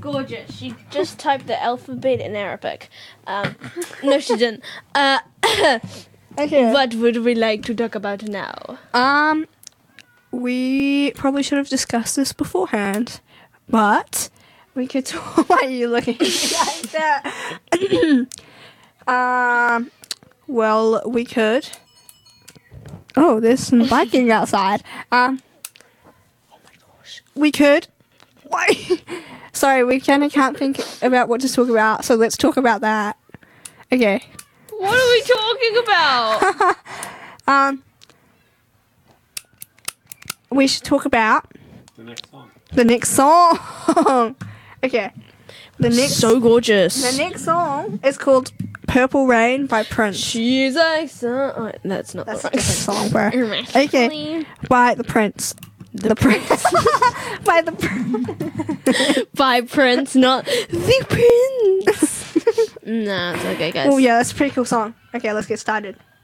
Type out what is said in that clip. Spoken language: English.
gorgeous. She just typed the alphabet in Arabic. No, she didn't. Okay. What would we like to talk about now? We probably should have discussed this beforehand, but we could talk. Why are you looking like that? Well, we could. Oh, there's some biking outside. Oh my gosh. We could. Why? Sorry, we kind of can't think about what to talk about, so let's talk about that. Okay. What are we talking about? We should talk about The next song. the next song. Okay. The next So gorgeous. The next song is called Purple Rain by Prince. She's like so. That's not That's the a right different song, bro. song. Okay. By the Prince. The Prince. By the Prince. By Prince, not the Prince. Nah, it's okay, guys. Oh yeah, that's a pretty cool song. Okay, let's get started.